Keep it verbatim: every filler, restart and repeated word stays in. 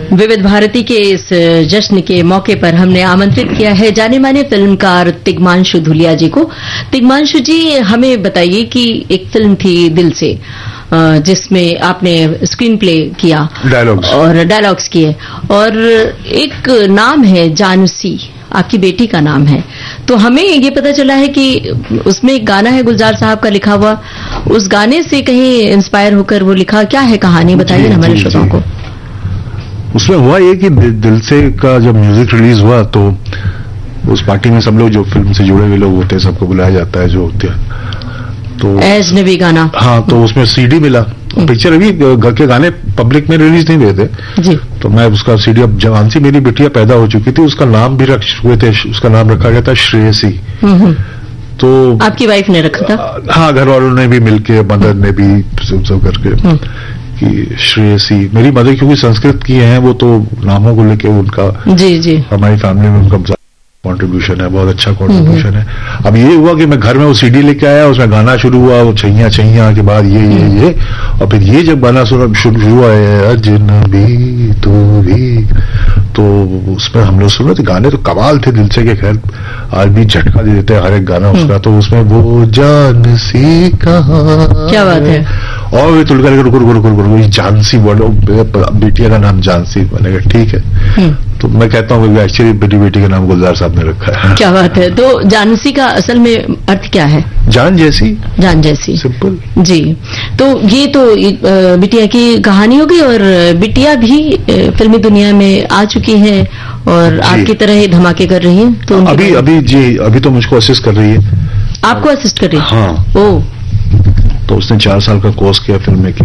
विविध भारती के इस जश्न के मौके पर हमने आमंत्रित किया है जाने माने फिल्मकार तिग्मांशु धूलिया जी को। तिग्मांशु जी, हमें बताइए कि एक फिल्म थी दिल से, जिसमें आपने स्क्रीन प्ले किया, डायलॉग्स और डायलॉग्स किए, और एक नाम है जानसी, आपकी बेटी का नाम है। तो हमें ये पता चला है कि उसमें एक गाना है गुलजार साहब का लिखा हुआ, उस गाने से कहीं इंस्पायर होकर वो लिखा, क्या है कहानी, बताइए ना हमारे श्रोताओं को। उसमें हुआ ये कि दिल से का जब म्यूजिक रिलीज हुआ तो उस पार्टी में सब लोग जो फिल्म से जुड़े हुए लोग होते हैं सबको बुलाया जाता है जो होते हैं, तो अजनबी गाना, हाँ, तो उसमें सीडी मिला। पिक्चर अभी घर के गाने पब्लिक में रिलीज नहीं हुए थे जी, तो मैं उसका सीडी, अब जवानसी मेरी बिटिया पैदा हो चुकी थी, उसका नाम भी रख हुए थे, उसका नाम रखा गया था श्रेयसी। तो आपकी वाइफ ने रखा था? हाँ, घर वालों ने भी मिलके, मदर ने भी सब करके कि श्रेयसी। मेरी मदर क्योंकि संस्कृत की हैं, वो तो नामों को लेके उनका, जी जी, हमारी फैमिली में उनका कंट्रीब्यूशन है, बहुत अच्छा कंट्रीब्यूशन है। अब ये हुआ कि मैं घर में वो सीडी लेके आया, उसमें गाना शुरू हुआ, वो छैया छैया के बाद ये ये ये और फिर ये जब गाना शुरू शुरू हुआ है अजनबी तू भी, तो उसमें हम लोग सुन रहे थे, गाने तो कमाल थे दिल से के, खैर आज भी झटका दे देते हैं हर एक गाना उसका। तो उसमें वो जान सी कहाँ, क्या बात है, और वे तुलकर रुको रुको रुको रुको जानसी बोलो, बेटिया का नाम जानसी, मैंने कहा ठीक है। तो मैं कहता हूँ एक्चुअली बेटी बेटी का नाम गुलजार साहब ने रखा है। क्या बात है। तो जानसी का असल में अर्थ क्या है? जान जैसी, जान जैसी, सिंपल जी। तो ये तो बिटिया की कहानी होगी, और बिटिया भी फिल्मी दुनिया में आ चुकी है और आपकी तरह ही धमाके कर रही है। तो अभी अभी जी अभी तो मुझको असिस्ट कर रही है। आपको असिस्ट कर रही है? हाँ। ओ, तो उसने चार साल का कोर्स किया फिल्म मेकिंग